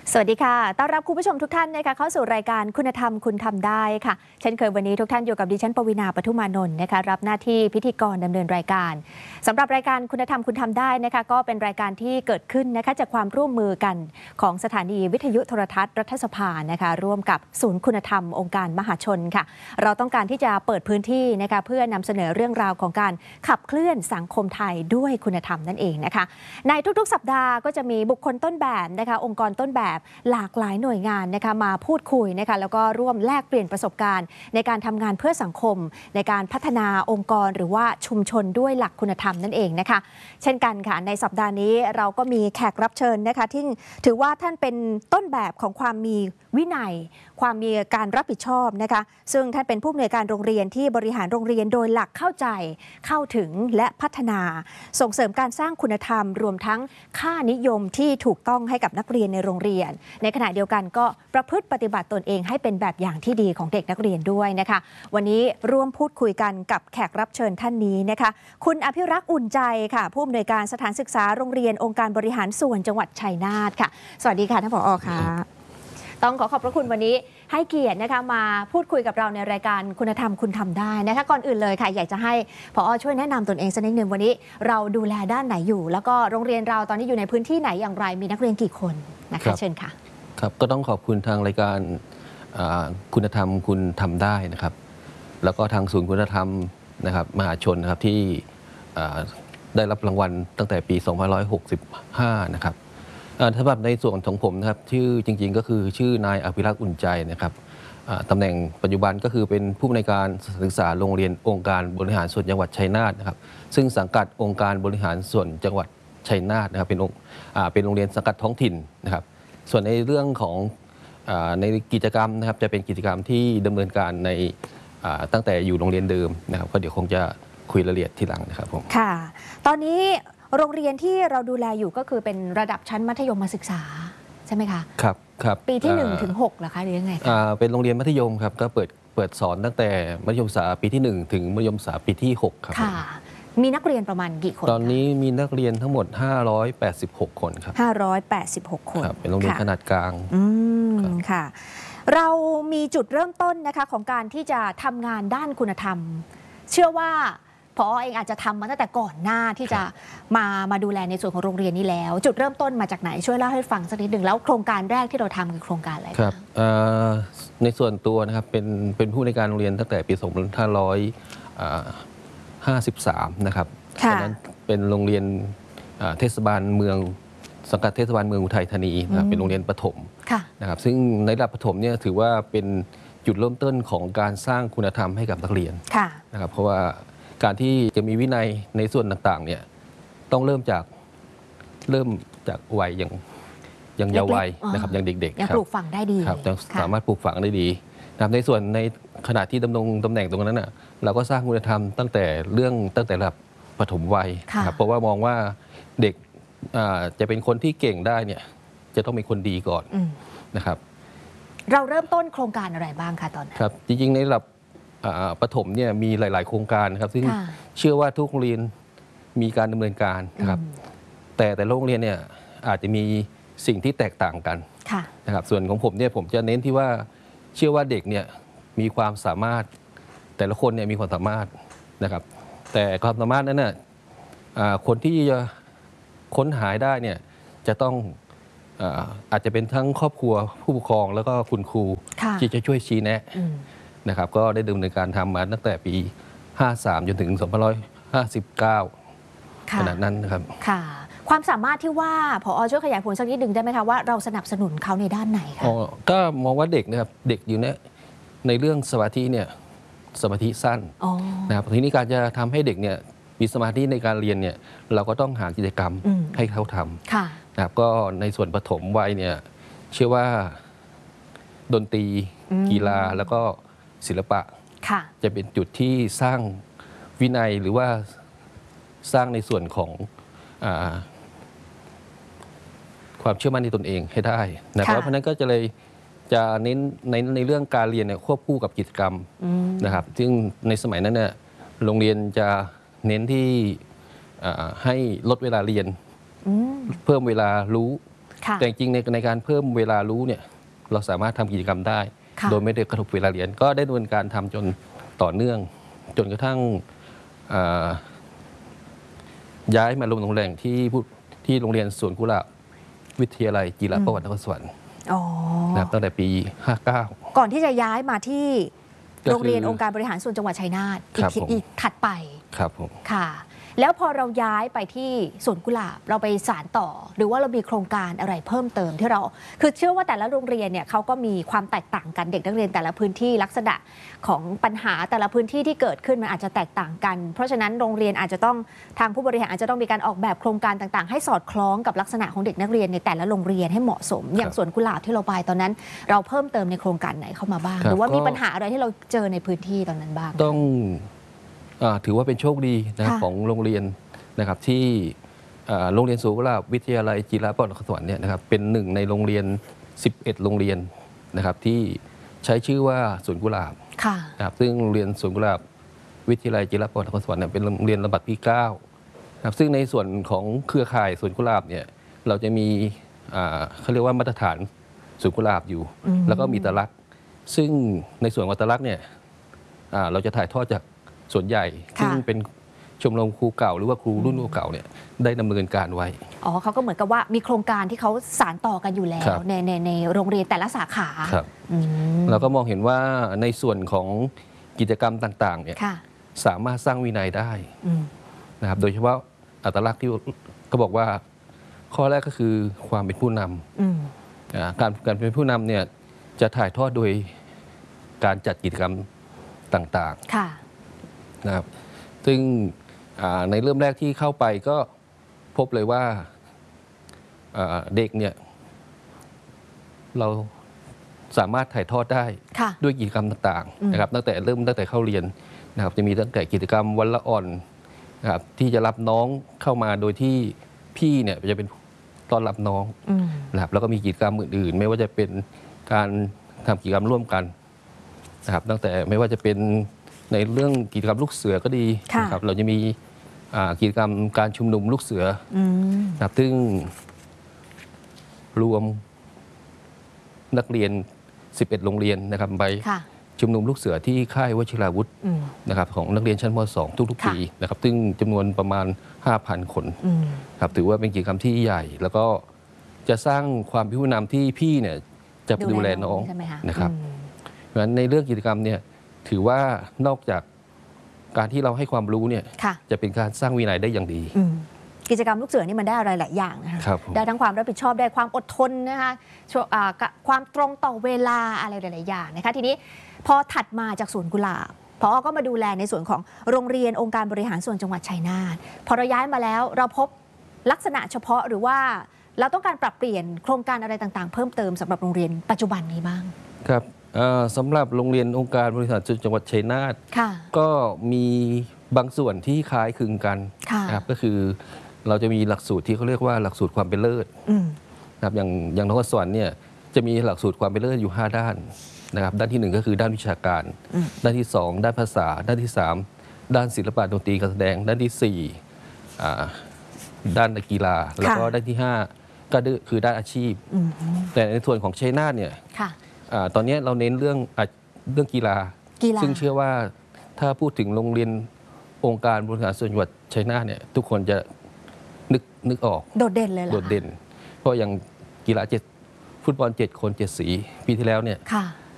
สวัสดีค่ะต้อนรับคุณผู้ชมทุกท่านนะคะเข้าสู่รายการคุณธรรมคุณทำได้ค่ะเช่นเคยวันนี้ทุกท่านอยู่กับดิฉันปวีณา ปทุมานนท์นะคะรับหน้าที่พิธีกรดำเนินรายการสำหรับรายการคุณธรรมคุณทำได้นะคะก็เป็นรายการที่เกิดขึ้นนะคะจากความร่วมมือกันของสถานีวิทยุโทรทัศน์รัฐสภานะคะร่วมกับศูนย์คุณธรรมองค์การมหาชนค่ะเราต้องการที่จะเปิดพื้นที่นะคะเพื่อนำเสนอเรื่องราวของการขับเคลื่อนสังคมไทยด้วยคุณธรรมนั่นเองนะคะในทุกๆสัปดาห์ก็จะมีบุคคลต้นแบบนะคะองค์กรต้นแบบหลากหลายหน่วยงานนะคะมาพูดคุยนะคะแล้วก็ร่วมแลกเปลี่ยนประสบการณ์ในการทำงานเพื่อสังคมในการพัฒนาองค์กรหรือว่าชุมชนด้วยหลักคุณธรรมนั่นเองนะคะเช่นกันค่ะในสัปดาห์นี้เราก็มีแขกรับเชิญนะคะที่ถือว่าท่านเป็นต้นแบบของความมีวินัยความมีการรับผิดชอบนะคะซึ่งท่านเป็นผู้อำนวยการโรงเรียนที่บริหารโรงเรียนโดยหลักเข้าใจเข้าถึงและพัฒนาส่งเสริมการสร้างคุณธรรมรวมทั้งค่านิยมที่ถูกต้องให้กับนักเรียนในโรงเรียนในขณะเดียวกันก็ประพฤติปฏิบัติตนเองให้เป็นแบบอย่างที่ดีของเด็กนักเรียนด้วยนะคะวันนี้ร่วมพูดคุยกันกับแขกรับเชิญท่านนี้นะคะคุณอภิรักษ์อุ่นใจค่ะผู้อำนวยการสถานศึกษาโรงเรียนองค์การบริหารส่วนจังหวัดชัยนาทค่ะสวัสดีค่ะท่านผอ.ค่ะต้องขอบพระคุณวันนี้ให้เกียรตินะคะมาพูดคุยกับเราในรายการคุณธรรมคุณทำได้นะคะก่อนอื่นเลยค่ะอยากจะให้ผอ.ช่วยแนะนำตนเองสักนิดนึงวันนี้เราดูแลด้านไหนอยู่แล้วก็โรงเรียนเราตอนนี้อยู่ในพื้นที่ไหนอย่างไรมีนักเรียนกี่คนนะคะเชิญค่ะครับก็ต้องขอบคุณทางรายการคุณธรรมคุณทำได้นะครับแล้วก็ทางศูนย์คุณธรรมนะครับมหาชนนะครับที่ได้รับรางวัลตั้งแต่ปี 2565 นะครับสำหรับในส่วนของผมนะครับชื่อจริงๆก็คือชื่อนายอภิรักษ์อุ่นใจนะครับตำแหน่งปัจจุบันก็คือเป็นผู้อำนวยการศึกษาโรงเรียนองค์การบริหารส่วนจังหวัดชัยนาทนะครับซึ่งสังกัดองค์การบริหารส่วนจังหวัดชัยนาทนะครับเป็นโรงเรียนสังกัดท้องถิ่นนะครับส่วนในเรื่องของในกิจกรรมนะครับจะเป็นกิจกรรมที่ดำเนินการในตั้งแต่อยู่โรงเรียนเดิมนะครับก็เดี๋ยวคงจะคุยรายละเอียดทีหลังนะครับผมค่ะตอนนี้โรงเรียนที่เราดูแลอยู่ก็คือเป็นระดับชั้นมัธยมศึกษาใช่ไหมคะครับปีที่1ถึง6เหรอคะหรือยังไงเป็นโรงเรียนมัธยมครับก็เปิดสอนตั้งแต่มัธยมศึกษาปีที่1ถึงมัธยมศึกษาปีที่6ครับค่ะมีนักเรียนประมาณกี่คนตอนนี้มีนักเรียนทั้งหมด586คนครับ 586คนเป็นโรงเรียนขนาดกลางค่ะเรามีจุดเริ่มต้นนะคะของการที่จะทำงานด้านคุณธรรมเชื่อว่าผอ.เองอาจจะทำมาตั้งแต่ก่อนหน้าที่จะมาดูแลในส่วนของโรงเรียนนี้แล้วจุดเริ่มต้นมาจากไหนช่วยเล่าให้ฟังสักนิดหนึ่งแล้วโครงการแรกที่เราทำคือโครงการอะไรครับในส่วนตัวนะครับเป็นผู้ในการโรงเรียนตั้งแต่ปี 2553 นะครับตอนนั้นเป็นโรงเรียนเทศบาลเมืองสังกัดเทศบาลเมืองอุทัยธานีนะครับเป็นโรงเรียนประถมนะครับซึ่งในระดับประถมเนี่ยถือว่าเป็นจุดเริ่มต้นของการสร้างคุณธรรมให้กับนักเรียนนะครับเพราะว่าการที่จะมีวินัยในส่วนต่างๆเนี่ยต้องเริ่มจากวัยอย่างเยาว์วัยนะครับอย่างเด็กๆยังปลูกฝังได้ดีครับสามารถปลูกฝังได้ดีนะครับในส่วนในขณะที่ดำรงตำแหน่งตรงนั้นน่ะเราก็สร้างคุณธรรมตั้งแต่ระดับปฐมวัยครับเพราะว่ามองว่าเด็กจะเป็นคนที่เก่งได้เนี่ยจะต้องเป็นคนดีก่อนนะครับเราเริ่มต้นโครงการอะไรบ้างคะตอนนั้นครับจริงๆในระดับประถมเนี่ยมีหลายๆโครงการครับซึ่งเชื่อว่าทุกโรงเรียนมีการดำเนินการนะครับแต่โรงเรียนเนี่ยอาจจะมีสิ่งที่แตกต่างกันนะครับส่วนของผมเนี่ยผมจะเน้นที่ว่าเชื่อว่าเด็กเนี่ยมีความสามารถแต่ละคนเนี่ยมีความสามารถนะครับแต่ความสามารถนั้นน่ะคนที่จะค้นหาได้เนี่ยจะต้องอาจจะเป็นทั้งครอบครัวผู้ปกครองแล้วก็คุณครูที่จะช่วยชี้แนะนะครับก็ได้ดำเนินการทำมาตั้งแต่ปี 53 จนถึง 2559 ขนาดนั้นนะครับค่ะความสามารถที่ว่าผอ.ช่วยขยายผลสักนิดหนึ่งได้ไหมคะว่าเราสนับสนุนเขาในด้านไหนคะก็มองว่าเด็กนะครับเด็กอยู่ในเรื่องสมาธิเนี่ยสมาธิสั้นนะครับทีนี้การจะทำให้เด็กเนี่ยมีสมาธิในการเรียนเนี่ยเราก็ต้องหากิจกรรมให้เขาทำนะครับก็ในส่วนปฐมวัยเนี่ยเชื่อว่าดนตรีกีฬาแล้วก็ศิลปะจะเป็นจุดที่สร้างวินัยหรือว่าสร้างในส่วนของความเชื่อมั่นในตนเองให้ได้นะครับเพราะฉะนั้นก็จะเลยจะเน้นในเรื่องการเรียนเนี่ยควบคู่กับกิจกรรมนะครับซึ่งในสมัยนั้นเนี่ยโรงเรียนจะเน้นที่ให้ลดเวลาเรียนเพิ่มเวลารู้ค่ะแต่จริงๆในการเพิ่มเวลารู้เนี่ยเราสามารถทำกิจกรรมได้ค่ะโดยไม่ได้กระทบเวลาเรียนก็ได้ดำเนินการทำจนต่อเนื่อง จนกระทั่งย้ายมาลงตำแหน่งที่โรงเรียนสวนกุหลาบวิทยาลัยกีฬาประวัตินครสวรรค์อ๋อนะครับตั้งแต่ปี 59 ก่อนที่จะย้ายมาที่ก็คือโรงเรียนองค์การบริหารส่วนจังหวัดชัยนาทครับผมอีกถัดไปครับผมค่ะ แล้วพอเราย้ายไปที่สวนกุหลาบเราไปสานต่อ หรือว่าเรามีโครงการอะไรเพิ่มเติมที่เราคือเชื่อว่าแต่ละโรงเรียนเนี่ยเขาก็มีความแตกต่างกันเด็กนักเรียนแต่ละพื้นที่ลักษณะของปัญหาแต่ละพื้นที่ที่เกิดขึ้นมันอาจจะแตกต่างกัน เพราะฉะนั้นโรงเรียนอาจจะต้องทางผู้บริหารอาจจะต้องมีการออกแบบโครงการต่างๆ ให้สอดคล้องกับลักษณะของเด็กนักเรียนในแต่ละโรงเรียนให้เหมาะสม อย่างสวนกุหลาบที่เราไปตอนนั้น เราเพิ่มเติมในโครงการไหนเข้ามาบ้างครับหรือว่ามีก็ปัญหาอะไรที่เราเจอในพื้นที่ตอนนั้นบ้างต้องถือว่าเป็นโชคดีนะครับค่ะของโรงเรียนนะครับที่โรงเรียนสวนกุหลาบวิทยาลัยกีฬาประวัตินครสวรรค์เนี่ยนะครับเป็นหนึ่งในโรงเรียน 11 โรงเรียนนะครับที่ใช้ชื่อว่าสวนกุหลาบค่ะนะครับซึ่งโรงเรียนสวนกุหลาบวิทยาลัยกีฬาประวัตินครสวรรค์เนี่ยเป็นโรงเรียนลำดับที่9นะครับซึ่งในส่วนของเครือข่ายสวนกุหลาบเนี่ยเราจะมีเขาเรียกว่ามาตรฐานสวนกุหลาบอยู่ แล้วก็มีตลักษณ์ซึ่งในส่วนของตลักษณ์เนี่ยเราจะถ่ายทอดจากส่วนใหญ่ค่ะซึ่งเป็นชมรมครูเก่าหรือว่าครูรุ่นเก่าเนี่ยได้ดำเนินการไว้อ๋อเขาก็เหมือนกับว่ามีโครงการที่เขาสานต่อกันอยู่แล้ครัวบในโรงเรียนแต่ละสาขาครับอืมเราก็มองเห็นว่าในส่วนของกิจกรรมต่างๆเนี่ยค่ะสามารถสร้างวินัยได้อืมนะครับโดยเฉพาะอัตลักษณ์ที่ก็บอกว่าข้อแรกก็คือความเป็นผู้นอืมำการเป็นผู้นำเนี่ยจะถ่ายทอดโดยการจัดกิจกรรมต่างค่ะๆนะครับซึ่งในเริ่มแรกที่เข้าไปก็พบเลยว่าเด็กเนี่ยเราสามารถถ่ายทอดได้ค่ะด้วยกิจกรรมต่างๆนะครับตั้งแต่เข้าเรียนนะครับจะมีตั้งแต่กิจกรรมวันละอ่อนนะครับที่จะรับน้องเข้ามาโดยที่พี่เนี่ยจะเป็นต้อนรับน้องอืมนะครับแล้วก็มีกิจกรรมอื่นๆ ไม่ว่าจะเป็นการทำกิจกรรมร่วมกันนะครับตั้งแต่ไม่ว่าจะเป็นในเรื่องกิจกรรมลูกเสือก็ดีค่ะนะครับเราจะมีกิจกรรมการชุมนุมลูกเสืออืมนะครับซึ่งรวมนักเรียน 11 โรงเรียนนะครับไปค่ะชุมนุมลูกเสือที่ค่ายวชิราวุธอืมนะครับของนักเรียนชั้นม .2 ทุกๆค่ะปีนะครับซึ่งจำนวนประมาณ 5,000 คนอืมครับถือว่าเป็นกิจกรรมที่ใหญ่ แล้วก็จะสร้างความเป็นผู้นำที่พี่เนี่ยจะดูแลน้องใช่ไหมคะนะครับอืมเพราะฉะนั้นในเรื่องกิจกรรมเนี่ยถือว่านอกจากการที่เราให้ความรู้เนี่ยค่ะจะเป็นการสร้างวินัยได้อย่างดีอืมกิจกรรมลูกเสือนี่มันได้อะไรหลายอย่างนะคะครับผมได้ทั้งความรับผิดชอบได้ความอดทนนะคะความตรงต่อเวลาอะไรหลายๆอย่างนะคะทีนี้พอถัดมาจากสวนกุหลาบพอก็มาดูแลในส่วนของโรงเรียนองค์การบริหารส่วนจังหวัดชัยนาทพอเราย้ายมาแล้วเราพบลักษณะเฉพาะหรือว่าเราต้องการปรับเปลี่ยนโครงการอะไรต่างๆ เพิ่มเติมสำหรับโรงเรียนปัจจุบันนี้บ้างครับสำหรับโรงเรียนองค์การบริหารส่วนจังหวัดชัยนาทค่ะก็มีบางส่วนที่คล้ายคลึงกันค่ะนะครับก็คือเราจะมีหลักสูตรที่เขาเรียกว่าหลักสูตรความเป็นเลิศอืมนะครับอย่างนครสวรรค์เนี่ยจะมีหลักสูตรความเป็นเลิศอยู่ 5 ด้านนะครับด้านที่ 1 ก็คือด้านวิชาการ ด้านที่ 2 ด้านภาษา ด้านที่ 3 ด้านศิลปะดนตรีการแสดง ด้านที่4ด้านกีฬา แล้วก็ด้านที่ 5 ก็คือด้านอาชีพอืมแต่ในส่วนของชัยนาทเนี่ยค่ะตอนนี้เราเน้นเรื่องกีฬากีฬาซึ่งเชื่อว่าถ้าพูดถึงโรงเรียนองค์การบริหารส่วนจังหวัดชัยนาทเนี่ยทุกคนจะนึกออกโดดเด่นเลยเหรอโดดเด่น เพราะอย่างกีฬาฟุตบอล7 คน 7 สีปีที่แล้วเนี่ยค่ะ